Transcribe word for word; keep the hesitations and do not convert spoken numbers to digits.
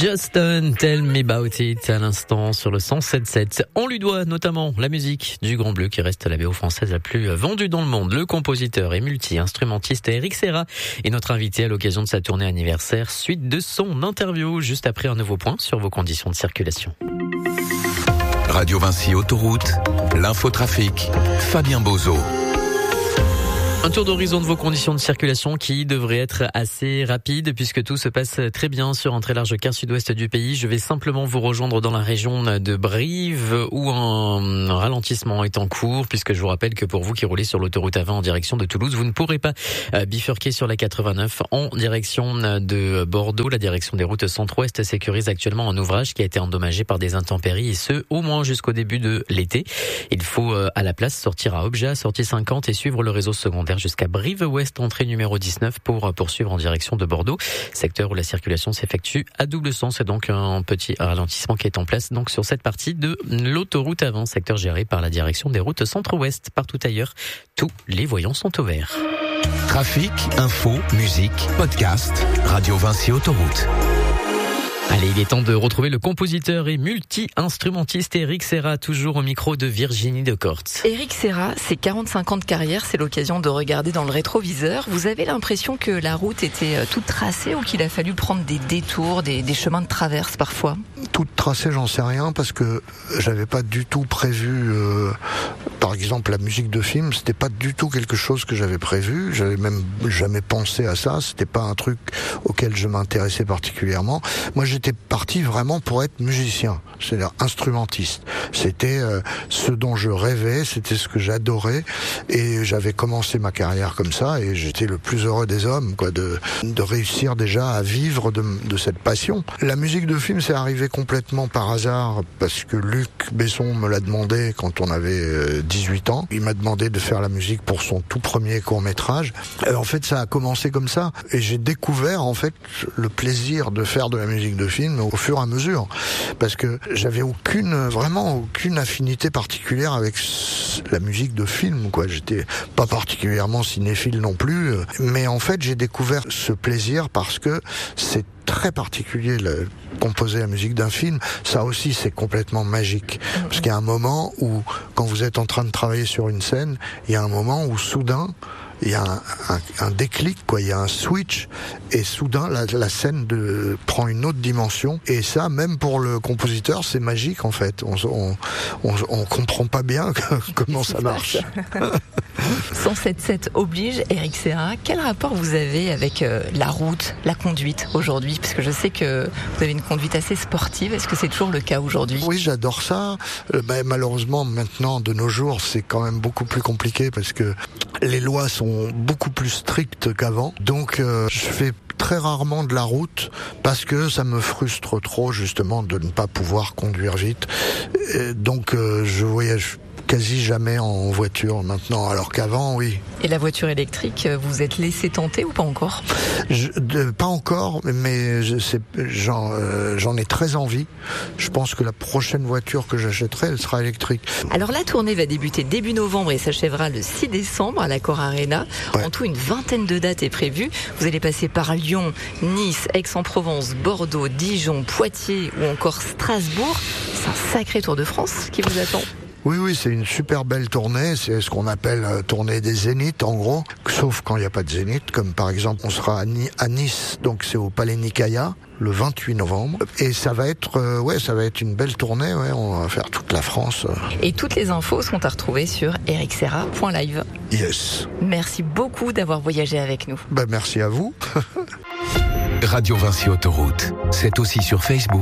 Justin, Tell Me About It à l'instant sur le cent sept sept. On lui doit notamment la musique du Grand Bleu qui reste la B O française la plus vendue dans le monde. Le compositeur et multi-instrumentiste Eric Serra est notre invité à l'occasion de sa tournée anniversaire. Suite de son interview juste après un nouveau point sur vos conditions de circulation. Radio Vinci Autoroute, l'infotrafic, Fabien Bozo. Un tour d'horizon de vos conditions de circulation qui devrait être assez rapide puisque tout se passe très bien sur un très large quart sud-ouest du pays. Je vais simplement vous rejoindre dans la région de Brive où un ralentissement est en cours puisque je vous rappelle que pour vous qui roulez sur l'autoroute A vingt en direction de Toulouse, vous ne pourrez pas bifurquer sur la quatre-vingt-neuf en direction de Bordeaux. La direction des routes centre-ouest sécurise actuellement un ouvrage qui a été endommagé par des intempéries et ce, au moins jusqu'au début de l'été. Il faut à la place sortir à Obja, sortie cinquante et suivre le réseau secondaire jusqu'à Brive-Ouest, entrée numéro dix-neuf pour poursuivre en direction de Bordeaux. Secteur où la circulation s'effectue à double sens. C'est donc un petit ralentissement qui est en place donc sur cette partie de l'autoroute A vingt, secteur géré par la direction des routes centre-ouest. Partout ailleurs, tous les voyants sont au vert. Trafic, info, musique, podcast, Radio Vinci Autoroute. Allez, il est temps de retrouver le compositeur et multi-instrumentiste Eric Serra, toujours au micro de Virginie Decorte. Eric Serra, c'est quarante-cinq ans de carrière, c'est l'occasion de regarder dans le rétroviseur. Vous avez l'impression que la route était toute tracée ou qu'il a fallu prendre des détours, des, des chemins de traverse parfois ? Toute tracée, j'en sais rien, parce que j'avais pas du tout prévu, euh, par exemple, la musique de film, c'était pas du tout quelque chose que j'avais prévu, j'avais même jamais pensé à ça, c'était pas un truc auquel je m'intéressais particulièrement. Moi, j'étais parti vraiment pour être musicien, c'est-à-dire instrumentiste. C'était euh, ce dont je rêvais, c'était ce que j'adorais, et j'avais commencé ma carrière comme ça, et j'étais le plus heureux des hommes, quoi, de, de réussir déjà à vivre de, de cette passion. La musique de film, c'est arrivé complètement par hasard, parce que Luc Besson me l'a demandé quand on avait euh, dix-huit ans. Il m'a demandé de faire la musique pour son tout premier court-métrage. Et en fait, ça a commencé comme ça, et j'ai découvert en fait le plaisir de faire de la musique de film au fur et à mesure, parce que j'avais aucune, vraiment aucune affinité particulière avec la musique de film, quoi. J'étais pas particulièrement cinéphile non plus, mais en fait j'ai découvert ce plaisir parce que c'est très particulier, le, composer la musique d'un film, ça aussi c'est complètement magique. Parce qu'il y a un moment où, quand vous êtes en train de travailler sur une scène, il y a un moment où soudain, il y a un, un, un déclic, quoi. Il y a un switch, et soudain la, la scène de, prend une autre dimension. Et ça, même pour le compositeur, c'est magique en fait. On on, on, on comprend pas bien comment ça marche. cent sept sept oblige, Eric Serra. Quel rapport vous avez avec euh, la route, la conduite aujourd'hui ? Parce que je sais que vous avez une conduite assez sportive. Est-ce que c'est toujours le cas aujourd'hui ? Oui, j'adore ça. Euh, bah, malheureusement, maintenant, de nos jours, c'est quand même beaucoup plus compliqué parce que les lois sont beaucoup plus strictes qu'avant. Donc, euh, je fais très rarement de la route parce que ça me frustre trop justement de ne pas pouvoir conduire vite. Et donc, euh, je voyage quasi jamais en voiture maintenant, alors qu'avant, oui. Et la voiture électrique, vous êtes laissé tenter ou pas encore ? je, de, Pas encore, mais je sais, j'en, euh, j'en ai très envie. Je pense que la prochaine voiture que j'achèterai, elle sera électrique. Alors la tournée va débuter début novembre et s'achèvera le six décembre à l'Accor Arena. Ouais. En tout, une vingtaine de dates est prévue. Vous allez passer par Lyon, Nice, Aix-en-Provence, Bordeaux, Dijon, Poitiers ou encore Strasbourg. C'est un sacré Tour de France qui vous attend. Oui, oui, c'est une super belle tournée, c'est ce qu'on appelle euh, tournée des zéniths en gros, sauf quand il n'y a pas de zénith, comme par exemple on sera à, Ni- à Nice, donc c'est au Palais Nicaïa, le vingt-huit novembre, et ça va être, euh, ouais, ça va être une belle tournée, ouais, on va faire toute la France. Euh. Et toutes les infos sont à retrouver sur eric serra point live. Yes. Merci beaucoup d'avoir voyagé avec nous. Ben, merci à vous. Radio Vinci Autoroute, c'est aussi sur Facebook.